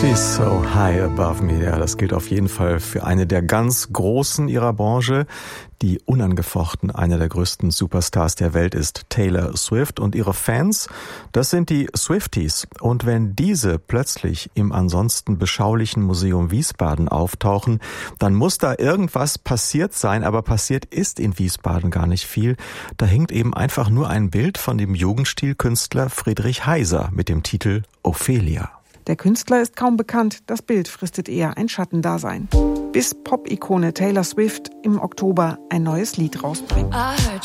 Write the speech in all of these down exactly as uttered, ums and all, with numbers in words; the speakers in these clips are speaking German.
She's so high above me. Ja, das gilt auf jeden Fall für eine der ganz Großen ihrer Branche, die unangefochten eine der größten Superstars der Welt ist, Taylor Swift. Und ihre Fans, das sind die Swifties. Und wenn diese plötzlich im ansonsten beschaulichen Museum Wiesbaden auftauchen, dann muss da irgendwas passiert sein. Aber passiert ist in Wiesbaden gar nicht viel. Da hängt eben einfach nur ein Bild von dem Jugendstilkünstler Friedrich Heiser mit dem Titel Ophelia. Der Künstler ist kaum bekannt, das Bild fristet eher ein Schattendasein. Bis Pop-Ikone Taylor Swift im Oktober ein neues Lied rausbringt.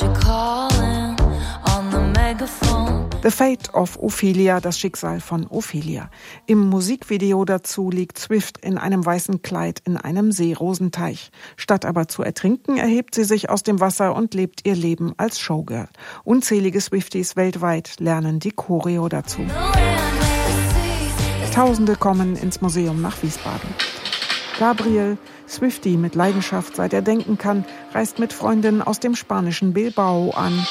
The Fate of Ophelia, das Schicksal von Ophelia. Im Musikvideo dazu liegt Swift in einem weißen Kleid in einem Seerosenteich. Statt aber zu ertrinken, erhebt sie sich aus dem Wasser und lebt ihr Leben als Showgirl. Unzählige Swifties weltweit lernen die Choreo dazu. Tausende kommen ins Museum nach Wiesbaden. Gabriel, Swiftie mit Leidenschaft, seit er denken kann, reist mit Freundinnen aus dem spanischen Bilbao an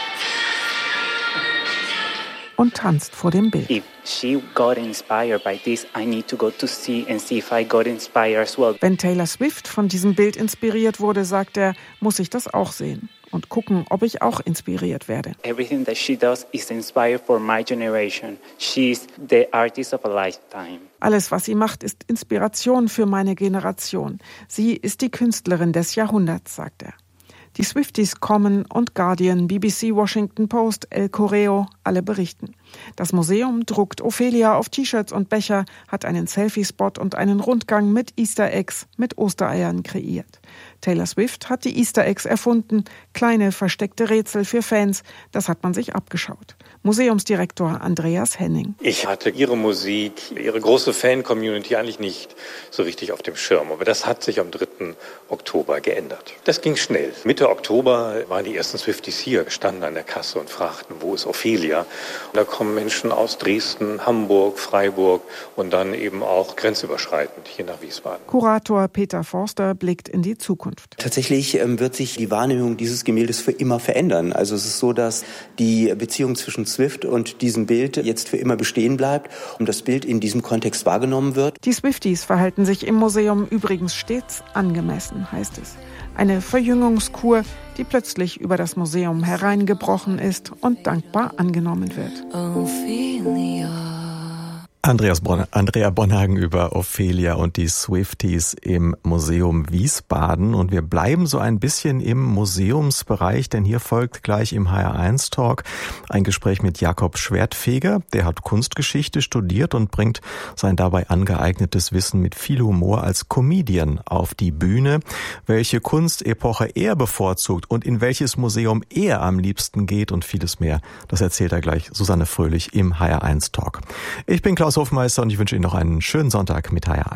und tanzt vor dem Bild. If she got inspired by this, I need to go to see and see if I got inspired as well. Wenn Taylor Swift von diesem Bild inspiriert wurde, sagt er, muss ich das auch sehen und gucken, ob ich auch inspiriert werde. Everything that she does is inspired for my generation. She's the artist of a lifetime. Alles, was sie macht, ist Inspiration für meine Generation. Sie ist die Künstlerin des Jahrhunderts, sagt er. Die Swifties kommen und Guardian, B B C, Washington Post, El Correo, alle berichten. Das Museum druckt Ophelia auf T-Shirts und Becher, hat einen Selfie-Spot und einen Rundgang mit Easter Eggs, mit Ostereiern kreiert. Taylor Swift hat die Easter Eggs erfunden, kleine versteckte Rätsel für Fans, das hat man sich abgeschaut. Museumsdirektor Andreas Henning. Ich hatte ihre Musik, ihre große Fan-Community eigentlich nicht so richtig auf dem Schirm, aber das hat sich am dritten Oktober geändert. Das ging schnell. Mitte Oktober waren die ersten Swifties hier, standen an der Kasse und fragten, wo ist Ophelia? Und da kommen Menschen aus Dresden, Hamburg, Freiburg und dann eben auch grenzüberschreitend hier nach Wiesbaden. Kurator Peter Forster blickt in die Zukunft. Tatsächlich ähm, wird sich die Wahrnehmung dieses Gemäldes für immer verändern. Also es ist so, dass die Beziehung zwischen Swift und diesem Bild jetzt für immer bestehen bleibt und das Bild in diesem Kontext wahrgenommen wird. Die Swifties verhalten sich im Museum übrigens stets angemessen, heißt es. Eine Verjüngungskur, die plötzlich über das Museum hereingebrochen ist und dankbar angenommen wird. Ophelia. Andreas Bonn, Andrea Bonhagen über Ophelia und die Swifties im Museum Wiesbaden. Und wir bleiben so ein bisschen im Museumsbereich, denn hier folgt gleich im H R eins Talk ein Gespräch mit Jakob Schwertfeger. Der hat Kunstgeschichte studiert und bringt sein dabei angeeignetes Wissen mit viel Humor als Comedian auf die Bühne. Welche Kunstepoche er bevorzugt und in welches Museum er am liebsten geht und vieles mehr, das erzählt er gleich Susanne Fröhlich im H R eins Talk. Ich bin Klaus Hofmeister und ich wünsche Ihnen noch einen schönen Sonntag mit H R eins.